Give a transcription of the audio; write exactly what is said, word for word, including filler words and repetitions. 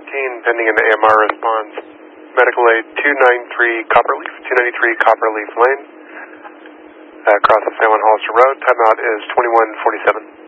fourteen, pending an A M R response. Medical aid two ninety-three Copperleaf, two ninety-three Copperleaf Lane, uh, across the San Juan Hollister Road. Timeout is twenty-one forty-seven.